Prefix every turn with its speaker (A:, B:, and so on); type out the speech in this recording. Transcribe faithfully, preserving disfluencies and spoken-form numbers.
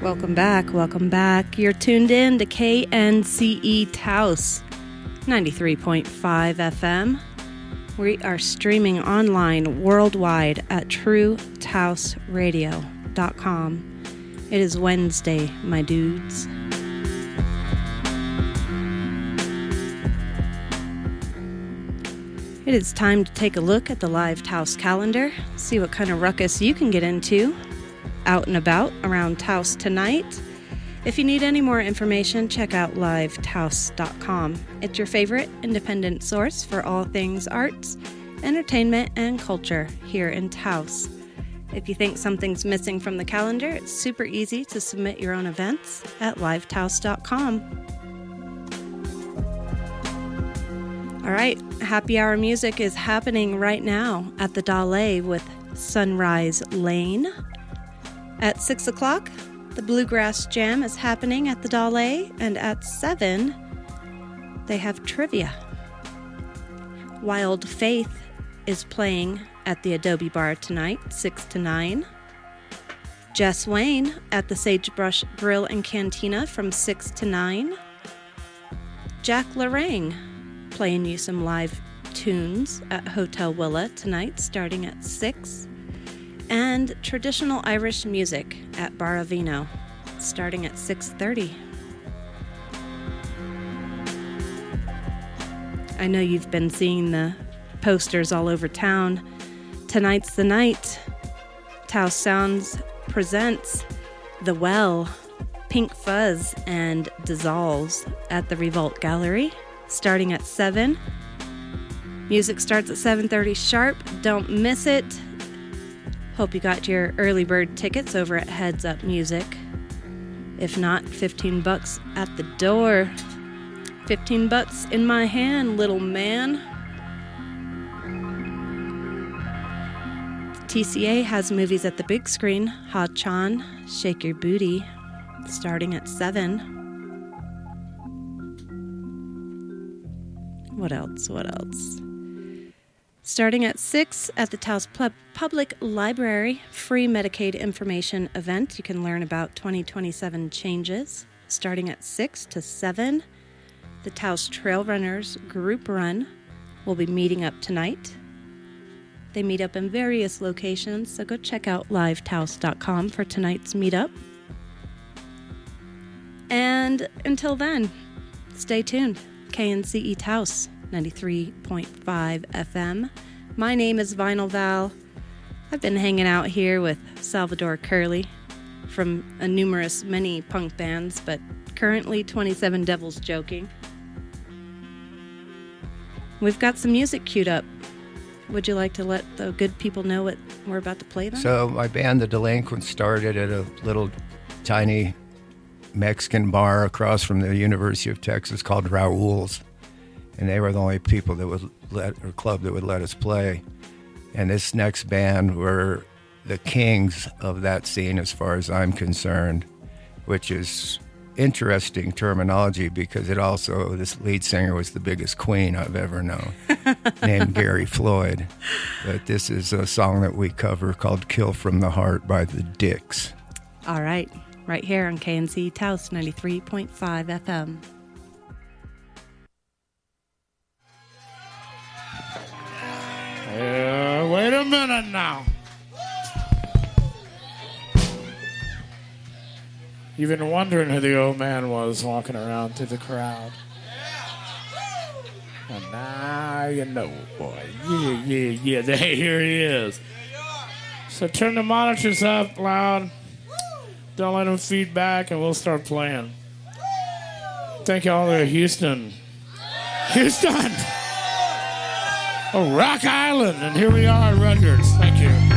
A: Welcome back, welcome back. You're tuned in to K N C E Taos, ninety-three point five F M. We are streaming online worldwide at true taos radio dot com. It is Wednesday, my dudes. It is time to take a look at the Live Taos calendar, see what kind of ruckus you can get into out and about around Taos tonight. If you need any more information, check out live taos dot com. It's your favorite independent source for all things arts, entertainment, and culture here in Taos. If you think something's missing from the calendar, it's super easy to submit your own events at live taos dot com. All right, happy hour music is happening right now at the Dale with Sunrise Lane. At six o'clock, the Bluegrass Jam is happening at the Dale, and at seven, they have trivia. Wild Faith is playing at the Adobe Bar tonight, six to nine. Jess Wayne at the Sagebrush Grill and Cantina from six to nine. Jack Lorang playing you some live tunes at Hotel Willa tonight, starting at six. And traditional Irish music at Bar Avino, starting at six thirty. I know you've been seeing the posters all over town. Tonight's the night. Taos Sounds presents The Well, Pink Fuzz, and Dissolves at the Revolt Gallery, starting at seven. Music starts at seven thirty sharp. Don't miss it. Hope you got your early bird tickets over at Heads Up Music. If not, fifteen bucks at the door. fifteen bucks in my hand, little man. T C A has movies at the big screen. Ha Chan, Shake Your Booty, starting at seven. What else? What else? Starting at six at the Taos Public Library, free Medicaid information event. You can learn about twenty twenty-seven changes. Starting at six to seven, the Taos Trail Runners Group Run will be meeting up tonight. They meet up in various locations, so go check out live taos dot com for tonight's meetup. And until then, stay tuned. K N C E Taos, ninety-three point five F M. My name is Vinyl Val. I've been hanging out here with Salvador Curley from a numerous many punk bands, but currently twenty-seven Devils Joking. We've got some music queued up. Would you like to let the good people know what we're about to play then?
B: So my band, The Delinquents, started at a little tiny Mexican bar across from the University of Texas called Raoul's. And they were the only people that would let, or club that would let us play. And this next band were the kings of that scene as far as I'm concerned, which is interesting terminology because it also, this lead singer was the biggest queen I've ever known, named Gary Floyd. But this is a song that we cover called Kill From the Heart by the Dicks.
A: All right, right here on K N C Taos ninety-three point five F M.
C: Uh, wait a minute now. You've been wondering who the old man was walking around through the crowd. And now you know, boy. Yeah, yeah, yeah. There, here he is. So turn the monitors up loud. Don't let them feed back, and we'll start playing. Thank you all there, Houston. Houston! Oh, Rock Island, and here we are at Rutgers. Thank you.